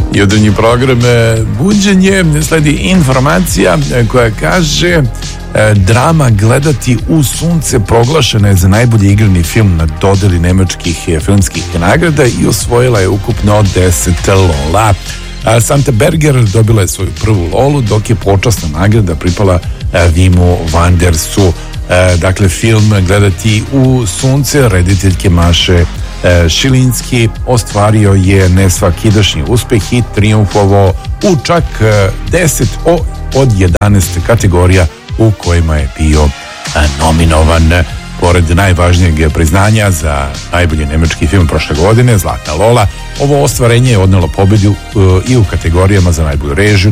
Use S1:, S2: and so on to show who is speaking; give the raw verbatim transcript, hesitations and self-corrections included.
S1: Jutarnji program Buđenje, sledi informacija koja kaže drama Gledati u sunce proglašena je za najbolji igrani film na dodeli nemačkih filmskih nagrada i osvojila je ukupno deset lola. Santa Berger dobila je svoju prvu lolu, dok je počasna nagrada pripala Vimu Wandersu. Dakle, film Gledati u sunce rediteljke Maše Šilinski ostvario je nesvakidašnji uspeh i triumfovao u čak deset od jedanaest kategorija u kojima je bio nominovan. Pored najvažnijeg priznanja za najbolji nemački film prošle godine, Zlatna lola, ovo ostvarenje je odnelo pobedu i u kategorijama za najbolju režiju,